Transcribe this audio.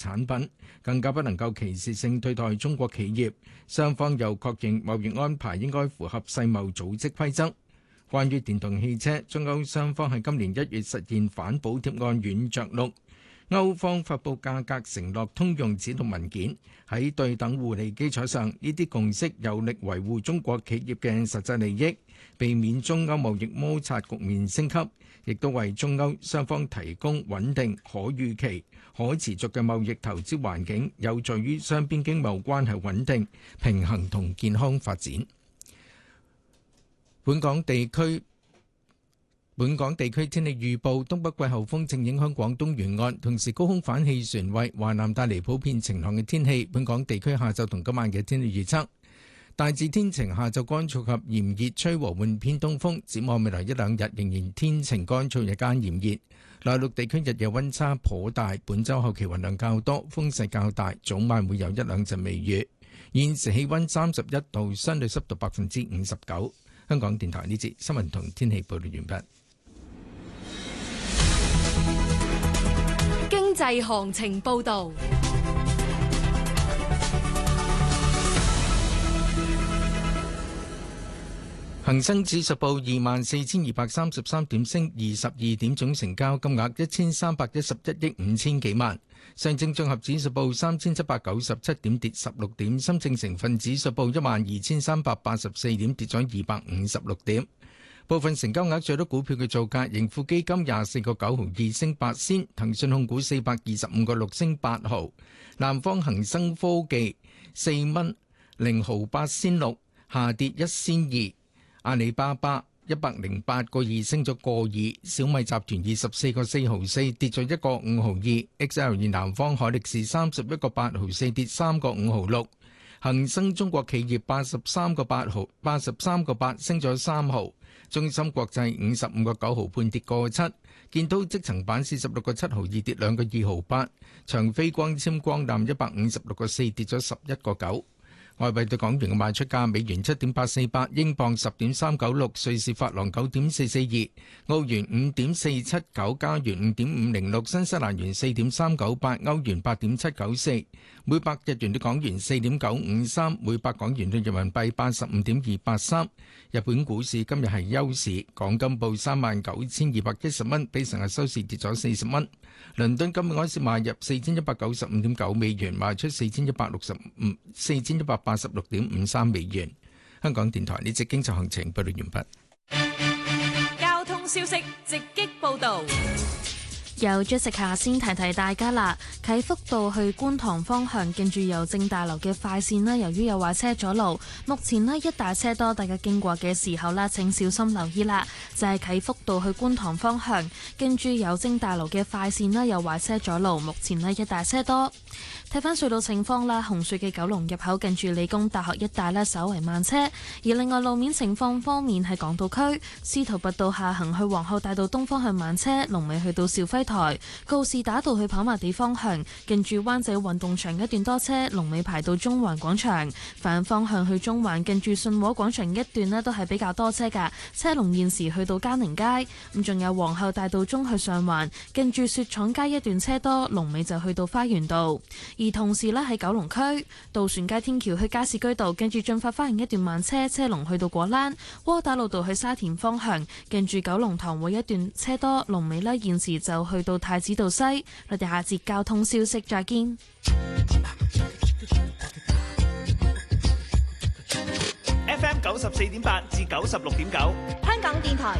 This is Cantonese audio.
產品，更加不能夠歧視性對待中國企業。雙方又確認貿易安排應該符合世貿組織規則。關於電動汽車，中歐雙方喺今年1月實現反補貼案軟着陸。歐方發布價格承諾通用指導文件，喺對等互利基礎上，呢啲共識有力維護中國企業嘅實際利益，避免中歐貿易摩擦局面升級，亦都為中歐雙方提供穩定、可預期、可持續嘅貿易投資環境，有助於雙邊經貿關係穩定、平衡同健康發展。本港地區天氣預報，東北季候風正影響廣東沿岸，同時高空反氣旋為華南帶嚟普遍晴朗嘅天氣。本港地區下晝同今晚嘅天氣預測，大致天晴，下晝乾燥及炎熱，吹和緩偏東風。展望未來一兩日仍然天晴乾燥，日間炎熱。內陸地區日夜溫差頗大，本週後期雲量較多，風勢較大，早晚會有一兩陣微雨。現時氣溫31度，相對濕度59%。香港電台呢節新聞同天氣報道完畢。 經濟行情報道。 恒生指數報24,233點，升22點，總成交金額1311億5千幾萬。上證綜合指數報3797點，跌16點。深證成分指數報12,384點，跌咗256點。部分成交額最多股票嘅造價：盈富基金24個9毫2升8仙，騰訊控股425個6升8毫，南方恒生科技4蚊0毫8仙6，下跌1仙2。阿里巴巴108個2升咗個2，小米集團24個4毫4跌咗1個5毫2，XL 南方海力士31個8毫4跌3個5毫6，恒生中國企業83個8升咗3毫，中芯國際55個9毫半跌個7，建滔積層板46個7毫2跌2個2毫8，長飛光纖光纜156個4跌咗11個9。外幣對港元嘅賣出價：美元7.848，英鎊10.396，瑞士法郎9.442，澳元5.479，加元5.506，新西蘭元4.398，歐元8.794，每百日元對港元4.953，每百港元對人民幣85.283。日本股市今日係休市，港金報39,210蚊，比上日收市跌咗40蚊。倫敦今日開市買入4195.9美元，賣出4186.53美元。香港電台呢節經濟行情報道完畢。交通消息直擊報道。 由Jessica先提大家啦，啟福道去觀塘方向，近住郵政大樓嘅快線啦，由於有壞車阻路，目前呢一大車多，大家經過嘅時候啦，請小心留意啦。就係啟福道去觀塘方向，近住郵政大樓嘅快線啦，有壞車阻路，目前呢一大車多。睇翻隧道情況啦，紅隧嘅九龍入口近住理工大學一帶呢，稍為慢車。而另外路面情況方面，喺港島區司徒拔道下行去皇后大道東方向慢車，龍尾去到肇輝台；告士打道去跑馬地方向，近住灣仔運動場一段多車，龍尾排到中環廣場。反方向去中環，近住信和廣場一段呢，都係比較多車㗎，車龍現時去到嘉寧街。咁仲有皇后大道中去上環，近住雪廠街一段車多，龍尾就去到花園道。而同時呢，喺九龍區渡船街天橋去加士居道，近住進發花園一段慢車，車龍去到果欄；窩打老道去沙田方向，近住九龍塘會一段車多，龍尾呢現時就去到太子道西。我哋下節交通消息再見。 FM 94.8至96.9， 香港電台